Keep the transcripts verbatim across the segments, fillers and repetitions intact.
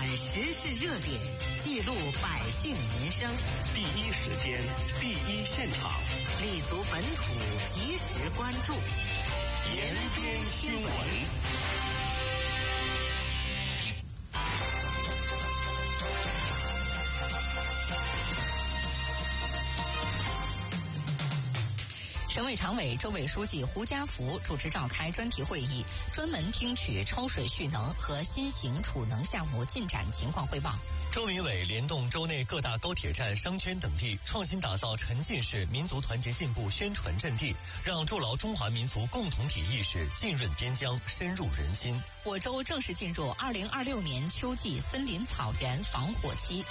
览时事热点，记录百姓民生， 第一时间，第一现场， 立足本土，及时关注， 延边新闻。 省委常委、州委书记胡家福主持召开专题会议，专门听取抽水蓄能和新型储能项目进展情况汇报。 州民委联动州内各大高铁站、商圈等地，创新打造沉浸式民族团结进步宣传阵地，让筑牢中华民族共同体意识浸润边疆、深入人心。 我州正式进入二零二六年秋季森林草原防火期。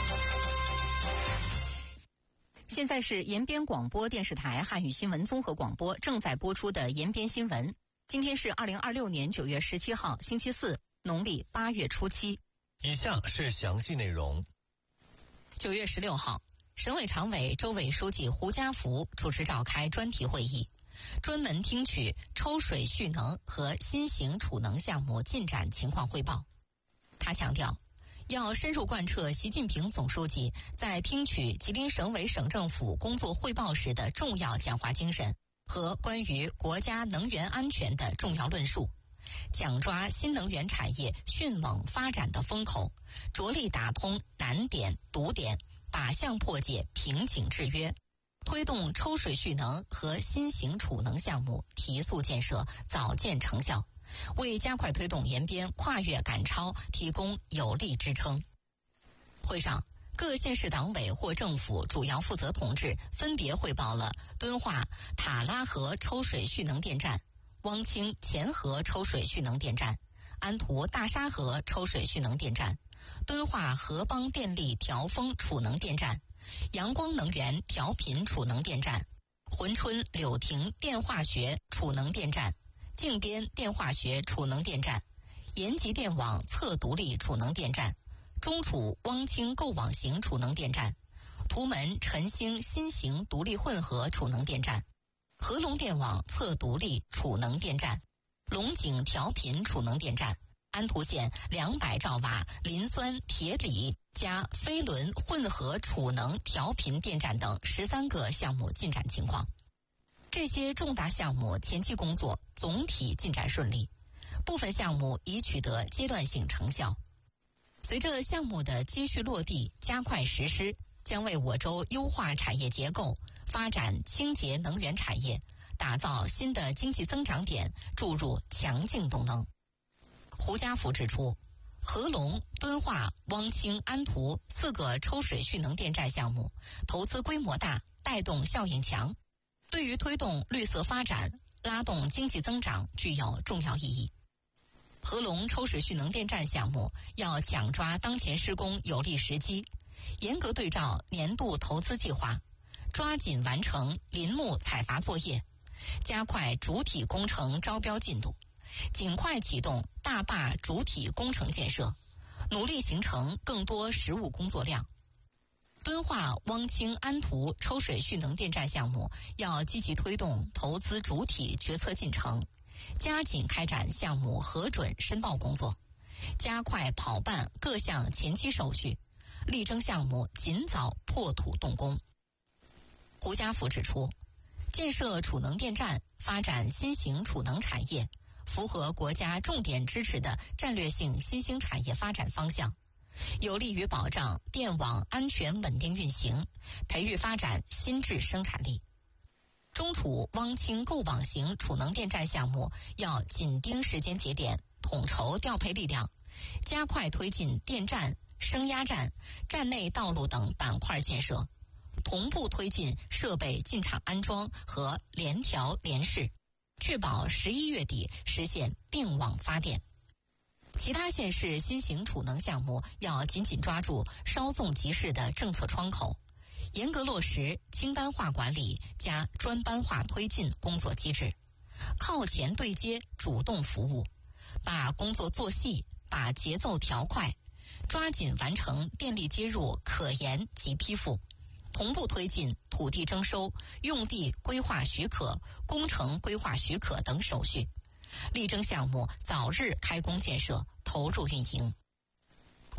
现在是延边广播电视台汉语新闻综合广播正在播出的延边新闻。今天是二零二六年九月十七号，星期四，农历八月初七。 以下是详细内容。 九月十六号，省委常委、州委书记胡家福主持召开专题会议，专门听取抽水蓄能和新型储能项目进展情况汇报。他强调，要深入贯彻习近平总书记在听取吉林省委省政府工作汇报时的重要讲话精神和关于国家能源安全的重要论述，紧抓新能源产业迅猛发展的风口，着力打通难点、堵点，靶向破解瓶颈制约，推动抽水蓄能和新型储能项目提速建设，早见成效，为加快推动延边跨越赶超提供有力支撑。会上，各县市党委或政府主要负责同志分别汇报了敦化塔拉河抽水蓄能电站、汪清前河抽水蓄能电站、安图大沙河抽水蓄能电站、敦化河邦电力调峰储能电站、阳光能源调频储能电站、珲春柳亭电化学储能电站、靖边电化学储能电站、延吉电网测独立储能电站、中储汪清购网型储能电站、图门晨兴新型独立混合储能电站、合龙电网测独立储能电站、龙井调频储能电站、安图县两百兆瓦磷酸铁锂加飞轮混合储能调频电站等十三个项目进展情况。这些重大项目前期工作总体进展顺利，部分项目已取得阶段性成效。随着项目的接续落地、加快实施，将为我州优化产业结构、发展清洁能源产业、打造新的经济增长点注入强劲动能。胡家福指出，合龙、敦化、汪清、安图四个抽水蓄能电站项目投资规模大，带动效应强，对于推动绿色发展、拉动经济增长具有重要意义。合龙抽水蓄能电站项目要紧抓当前施工有利时机，严格对照年度投资计划，抓紧完成林木采伐作业，加快主体工程招标进度，尽快启动大坝主体工程建设，努力形成更多实务工作量。敦化汪清安图抽水蓄能电站项目要积极推动投资主体决策进程，加紧开展项目核准申报工作，加快跑办各项前期手续，力争项目尽早破土动工。胡家福指出，建设储能电站、发展新型储能产业，符合国家重点支持的战略性新兴产业发展方向，有利于保障电网安全稳定运行，培育发展新质生产力。中储汪清购网型储能电站项目要紧盯时间节点，统筹调配力量，加快推进电站、升压站、站内道路等板块建设，同步推进设备进场安装和联调联试，确保十一月底实现并网发电。其他县市新型储能项目要紧紧抓住稍纵即逝的政策窗口，严格落实清单化管理加专班化推进工作机制，靠前对接主动服务，把工作做细，把节奏调快，抓紧完成电力接入可研及批复，同步推进土地征收、用地规划许可、工程规划许可等手续，力争项目早日开工建设、投入运营。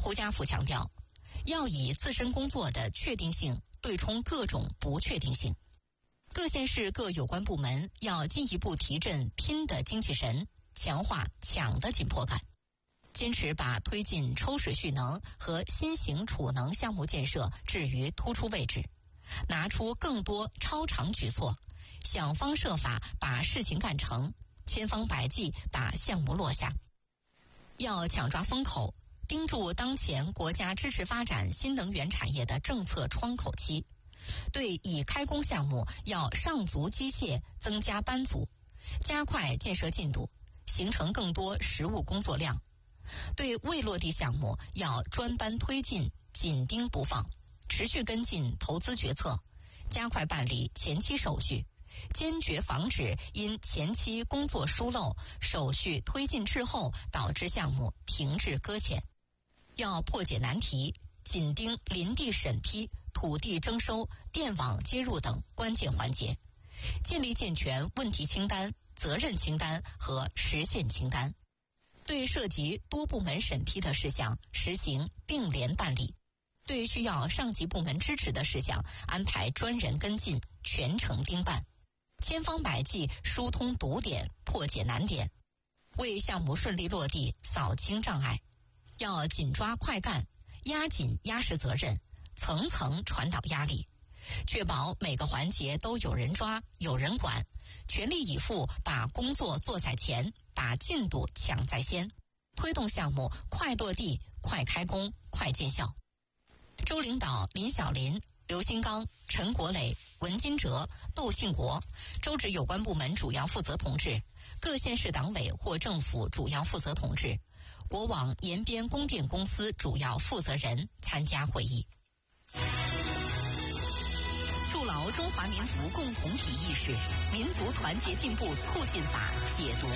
胡家福强调，要以自身工作的确定性对冲各种不确定性。各县市各有关部门要进一步提振拼的精气神，强化抢的紧迫感，坚持把推进抽水蓄能和新型储能项目建设置于突出位置，拿出更多超常举措，想方设法把事情干成，千方百计把项目落下。要抢抓风口，盯住当前国家支持发展新能源产业的政策窗口期，对已开工项目要上足机械，增加班组，加快建设进度，形成更多实务工作量。对未落地项目要专班推进，紧盯不放，持续跟进投资决策，加快办理前期手续，坚决防止因前期工作疏漏、手续推进滞后导致项目停滞搁浅。要破解难题，紧盯林地审批、土地征收、电网接入等关键环节，建立健全问题清单、责任清单和实现清单。对涉及多部门审批的事项实行并联办理，对需要上级部门支持的事项安排专人跟进，全程盯办，千方百计疏通堵点，破解难点，为项目顺利落地扫清障碍。要紧抓快干，压紧压实责任，层层传导压力，确保每个环节都有人抓、有人管，全力以赴把工作做在前，把进度抢在先，推动项目快落地、快开工、快见效。周领导林小林、刘新刚、陈国磊、文金哲、窦庆国，周至有关部门主要负责同志，各县市党委或政府主要负责同志，国网延边供电公司主要负责人参加会议。筑牢中华民族共同体意识，民族团结进步促进法解读。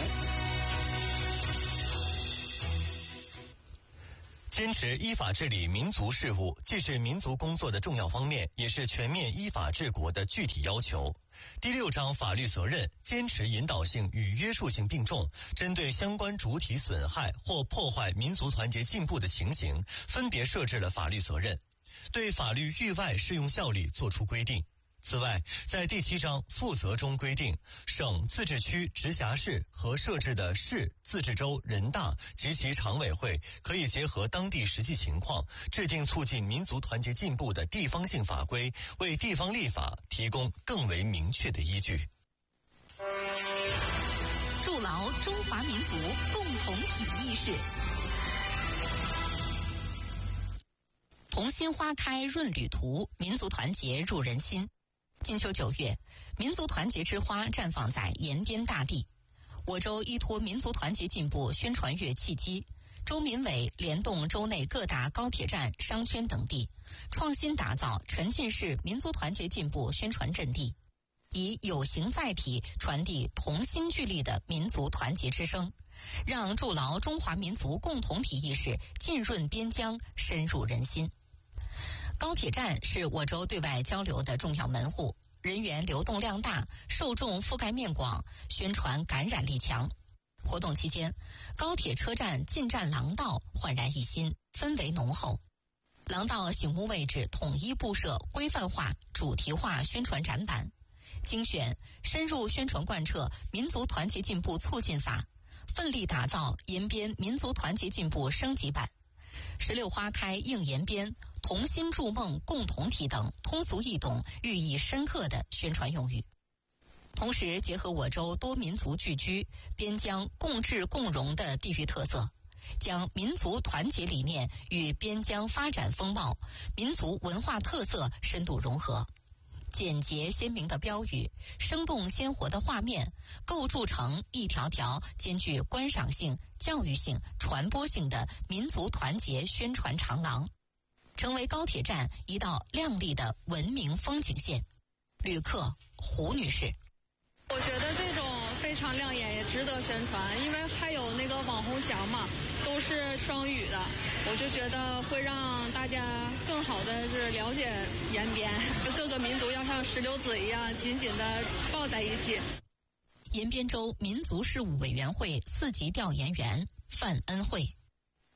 坚持依法治理民族事务，既是民族工作的重要方面，也是全面依法治国的具体要求。第六章法律责任，坚持引导性与约束性并重，针对相关主体损害或破坏民族团结进步的情形，分别设置了法律责任，对法律域外适用效力作出规定。此外，在第七章负责中规定，省、自治区、直辖市和设置的市、自治州、人大及其常委会可以结合当地实际情况，制定促进民族团结进步的地方性法规，为地方立法提供更为明确的依据。 筑牢中华民族共同体意识。同心花开润旅途，民族团结入人心。金秋九月，民族团结之花绽放在延边大地。我州依托民族团结进步宣传月契机，州民委联动州内各大高铁站、商圈等地，创新打造沉浸式民族团结进步宣传阵地，以有形载体传递同心聚力的民族团结之声，让筑牢中华民族共同体意识浸润边疆，深入人心。高铁站是我州对外交流的重要门户，人员流动量大，受众覆盖面广，宣传感染力强。活动期间，高铁车站进站廊道焕然一新，氛围浓厚。廊道醒目位置统一布设规范化、主题化宣传展板，精选深入宣传贯彻民族团结进步促进法，奋力打造延边民族团结进步升级版。十六花开映延边，同心筑梦共同体等通俗易懂、寓意深刻的宣传用语，同时结合我州多民族聚居、边疆共治共荣的地域特色，将民族团结理念与边疆发展风貌、民族文化特色深度融合。简洁鲜明的标语，生动鲜活的画面，构筑成一条条兼具观赏性、教育性、传播性的民族团结宣传长廊，成为高铁站一道亮丽的文明风景线。旅客胡女士： 我觉得这种非常亮眼，也值得宣传，因为还有那个网红墙嘛，都是双语的，我就觉得会让大家更好的是了解延边，各个民族要像石榴籽一样紧紧的抱在一起。 延边州民族事务委员会四级调研员范恩惠：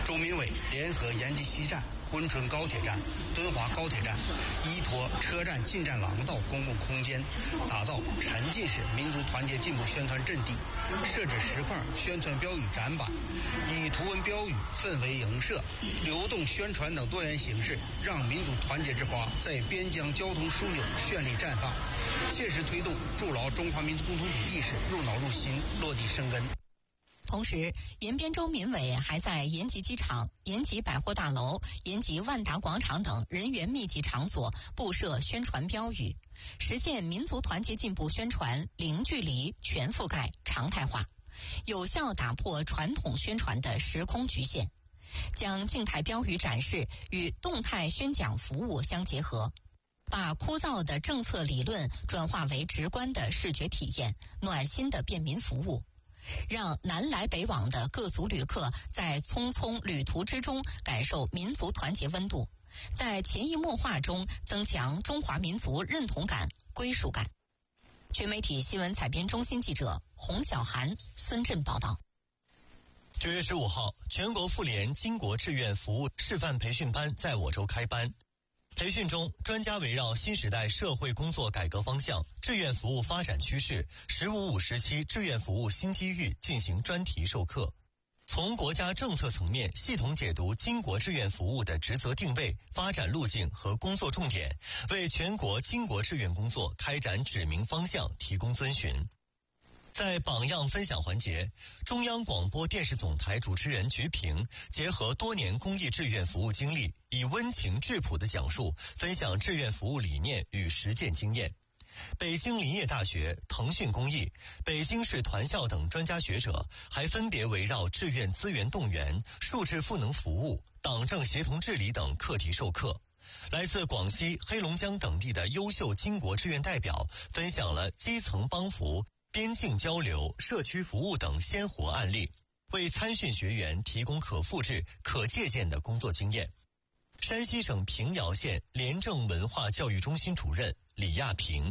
周民委联合延吉西站、珲春高铁站、敦华高铁站，依托车站进站廊道公共空间，打造沉浸式民族团结进步宣传阵地，设置实况宣传标语展板，以图文标语、氛围营摄、流动宣传等多元形式，让民族团结之花在边疆交通枢纽绚丽绽放，切实推动筑牢中华民族共同体意识入脑入心、落地生根。 同时，延边州民委还在延吉机场、延吉百货大楼、延吉万达广场等人员密集场所布设宣传标语，实现民族团结进步宣传零距离、全覆盖、常态化，有效打破传统宣传的时空局限，将静态标语展示与动态宣讲服务相结合，把枯燥的政策理论转化为直观的视觉体验、暖心的便民服务，让南来北往的各族旅客在匆匆旅途之中感受民族团结温度，在潜移默化中增强中华民族认同感、归属感。全媒体新闻采编中心记者洪小涵、孙振报道。 九月十五号，全国妇联巾帼志愿服务示范培训班在我州开班。培训中，专家围绕新时代社会工作改革方向、志愿服务发展趋势、十五五时期志愿服务新机遇进行专题授课，从国家政策层面系统解读巾帼志愿服务的职责定位、发展路径和工作重点，为全国巾帼志愿工作开展指明方向提供遵循。在榜样分享环节，中央广播电视总台主持人菊萍结合多年公益志愿服务经历，以温情质朴的讲述分享志愿服务理念与实践经验。北京林业大学、腾讯公益、北京市团校等专家学者还分别围绕志愿资源动员、数字赋能服务、党政协同治理等课题授课。来自广西、黑龙江等地的优秀巾帼志愿代表分享了基层帮扶、边境交流、社区服务等鲜活案例，为参训学员提供可复制、可借鉴的工作经验。山西省平遥县廉政文化教育中心主任李亚平。